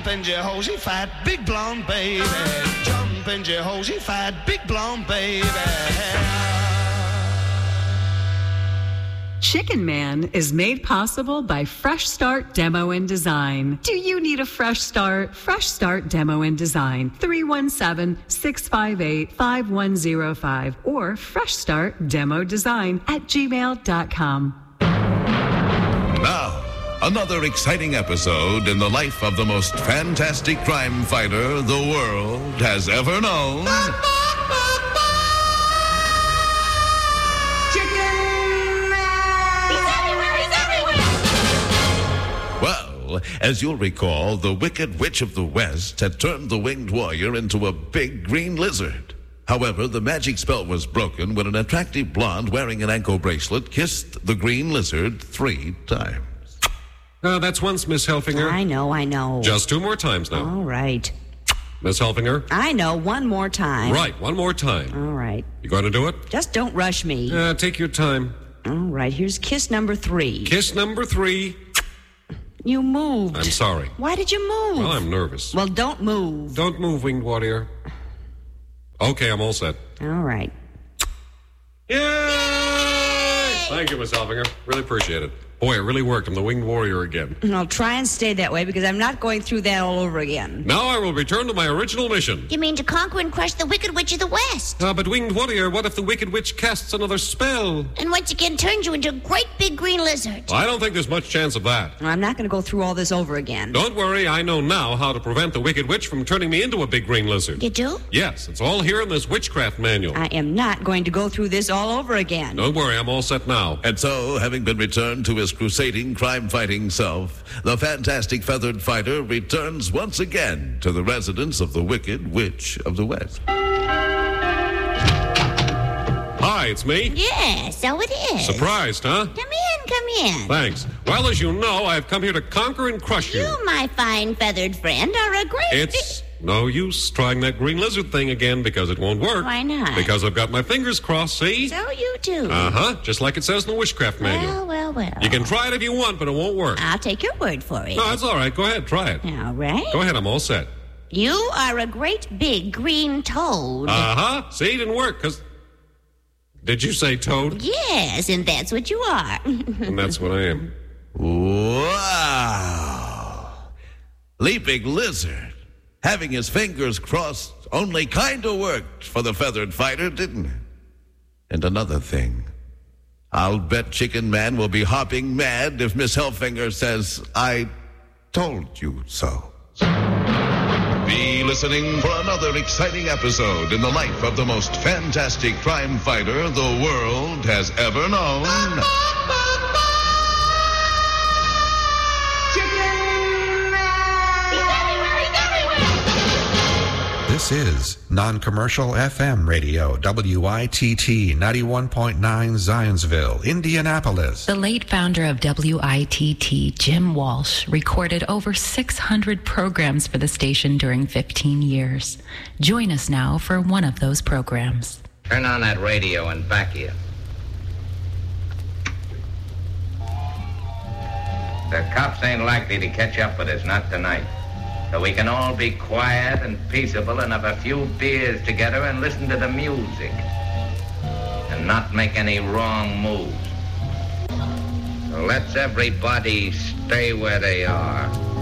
Jump in Jehoshaphat, fat, big blonde baby. Jump in Jehoshaphat, fat, big blonde baby. Chicken Man is made possible by Fresh Start Demo and Design. Do you need a fresh start? Fresh Start Demo and Design. 317-658-5105 or freshstartdemodesign@gmail.com. Now, another exciting episode in the life of the most fantastic crime fighter the world has ever known. Well, as you'll recall, the Wicked Witch of the West had turned the Winged Warrior into a big green lizard. However, the magic spell was broken when an attractive blonde wearing an ankle bracelet kissed the green lizard 3 times. That's once, Miss Helfinger. I know. Just 2 more times now. All right. Miss Helfinger? I know, 1 more time. Right, 1 more time. All right. You going to do it? Just don't rush me. Take your time. All right, here's kiss number 3. Kiss number 3. You moved. I'm sorry. Why did you move? Well, I'm nervous. Well, don't move. Don't move, Winged Warrior. Okay, I'm all set. All right. Yay! Thank you, Miss Helfinger. Really appreciate it. Boy, it really worked. I'm the Winged Warrior again. I'll try and stay that way because I'm not going through that all over again. Now I will return to my original mission. You mean to conquer and crush the Wicked Witch of the West? But Winged Warrior, what if the Wicked Witch casts another spell? And once again turns you into a great big green lizard. I don't think there's much chance of that. I'm not going to go through all this over again. Don't worry, I know now how to prevent the Wicked Witch from turning me into a big green lizard. You do? Yes, it's all here in this witchcraft manual. I am not going to go through this all over again. Don't worry, I'm all set now. And so, having been returned to his crusading, crime-fighting self, the fantastic feathered fighter returns once again to the residence of the Wicked Witch of the West. Hi, it's me. Yeah, so it is. Surprised, huh? Come in. Thanks. Well, as you know, I've come here to conquer and crush you. You, my fine feathered friend, are a great... It's no use trying that green lizard thing again because it won't work. Why not? Because I've got my fingers crossed, see? So you do. Uh-huh, just like it says in the witchcraft manual. Well. You can try it if you want, but it won't work. I'll take your word for it. No, that's all right. Go ahead, try it. All right. Go ahead, I'm all set. You are a great big green toad. Uh-huh. See, it didn't work, because... Did you say toad? Yes, and that's what you are. And that's what I am. Wow! Leaping lizard. Having his fingers crossed only kind of worked for the feathered fighter, didn't it? And another thing. I'll bet Chicken Man will be hopping mad if Miss Helfinger says, I told you so. Be listening for another exciting episode in the life of the most fantastic crime fighter the world has ever known. This is Non-Commercial FM Radio, WITT 91.9 Zionsville, Indianapolis. The late founder of WITT, Jim Walsh, recorded over 600 programs for the station during 15 years. Join us now for one of those programs. Turn on that radio and back you. The cops ain't likely to catch up with us, not tonight. So we can all be quiet and peaceable and have a few beers together and listen to the music. And not make any wrong moves. So let's everybody stay where they are.